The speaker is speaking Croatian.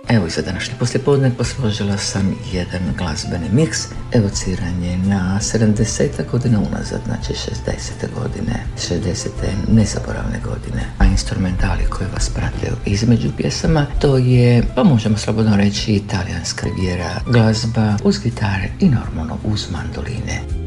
Evo i za današnji poslijepodne posložila sam jedan glazbeni miks, evociranje na 70 godina unazad, znači 60. godine, 60. nezaboravne godine. A instrumentali koji vas prate između pjesama, to je, pa možemo slobodno reći, italijanska riviera glazba uz gitare i normalno uz mandoline.